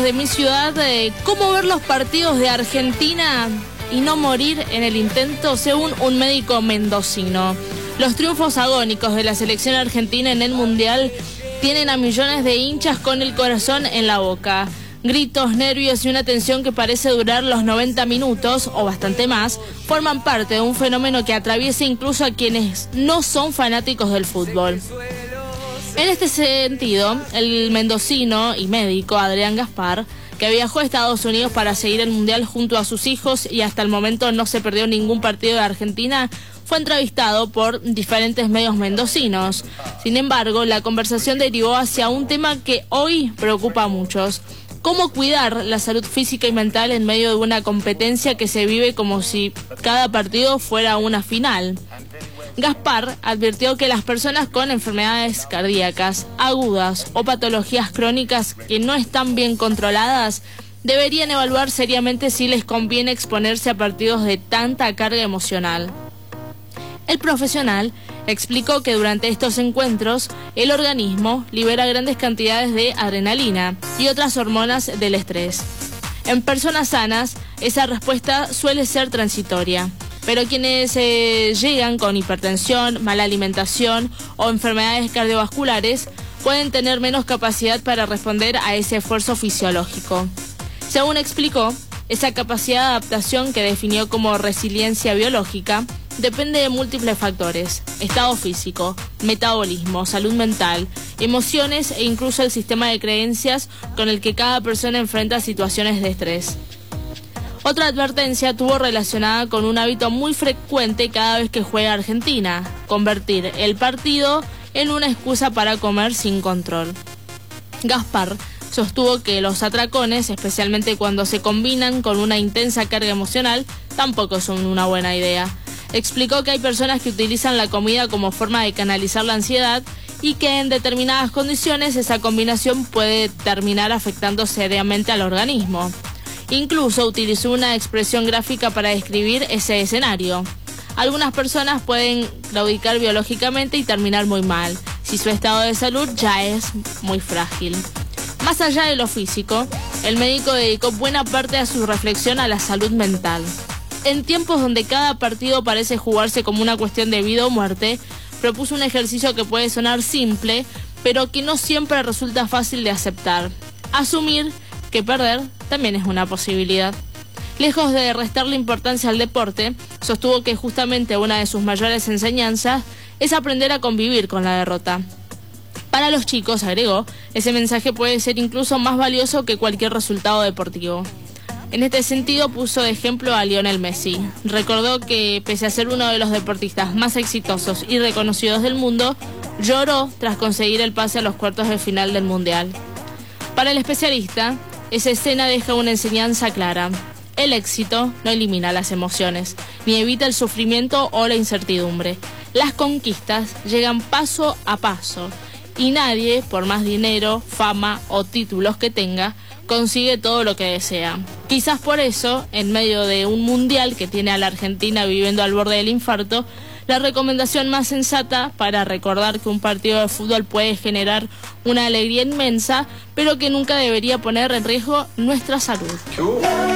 desde mi ciudad cómo ver los partidos de Argentina y no morir en el intento, según un médico mendocino. Los triunfos agónicos de la selección argentina en el Mundial tienen a millones de hinchas con el corazón en la boca. Gritos, nervios y una tensión que parece durar los 90 minutos o bastante más forman parte de un fenómeno que atraviesa incluso a quienes no son fanáticos del fútbol. En este sentido, el mendocino y médico Adrián Gaspar, que viajó a Estados Unidos para seguir el Mundial junto a sus hijos y hasta el momento no se perdió ningún partido de Argentina, fue entrevistado por diferentes medios mendocinos. Sin embargo, la conversación derivó hacia un tema que hoy preocupa a muchos: cómo cuidar la salud física y mental en medio de una competencia que se vive como si cada partido fuera una final. Gaspar advirtió que las personas con enfermedades cardíacas agudas o patologías crónicas que no están bien controladas deberían evaluar seriamente si les conviene exponerse a partidos de tanta carga emocional. El profesional explicó que durante estos encuentros el organismo libera grandes cantidades de adrenalina y otras hormonas del estrés. En personas sanas, esa respuesta suele ser transitoria, pero quienes llegan con hipertensión, mala alimentación o enfermedades cardiovasculares pueden tener menos capacidad para responder a ese esfuerzo fisiológico. Según explicó, esa capacidad de adaptación, que definió como resiliencia biológica, depende de múltiples factores: estado físico, metabolismo, salud mental, emociones e incluso el sistema de creencias con el que cada persona enfrenta situaciones de estrés. Otra advertencia tuvo relacionada con un hábito muy frecuente cada vez que juega Argentina: convertir el partido en una excusa para comer sin control. Gaspar sostuvo que los atracones, especialmente cuando se combinan con una intensa carga emocional, tampoco son una buena idea. Explicó que hay personas que utilizan la comida como forma de canalizar la ansiedad y que en determinadas condiciones esa combinación puede terminar afectando seriamente al organismo. Incluso utilizó una expresión gráfica para describir ese escenario: algunas personas pueden claudicar biológicamente y terminar muy mal, si su estado de salud ya es muy frágil. Más allá de lo físico, el médico dedicó buena parte de su reflexión a la salud mental. En tiempos donde cada partido parece jugarse como una cuestión de vida o muerte, propuso un ejercicio que puede sonar simple, pero que no siempre resulta fácil de aceptar: asumir que perder también es una posibilidad. Lejos de restarle importancia al deporte, sostuvo que justamente una de sus mayores enseñanzas es aprender a convivir con la derrota. Para los chicos, agregó, ese mensaje puede ser incluso más valioso que cualquier resultado deportivo. En este sentido puso de ejemplo a Lionel Messi. Recordó que, pese a ser uno de los deportistas más exitosos y reconocidos del mundo, lloró tras conseguir el pase a los cuartos de final del Mundial. Para el especialista, esa escena deja una enseñanza clara: el éxito no elimina las emociones, ni evita el sufrimiento o la incertidumbre. Las conquistas llegan paso a paso, y nadie, por más dinero, fama o títulos que tenga, consigue todo lo que desea. Quizás por eso, en medio de un mundial que tiene a la Argentina viviendo al borde del infarto, la recomendación más sensata para recordar que un partido de fútbol puede generar una alegría inmensa, pero que nunca debería poner en riesgo nuestra salud.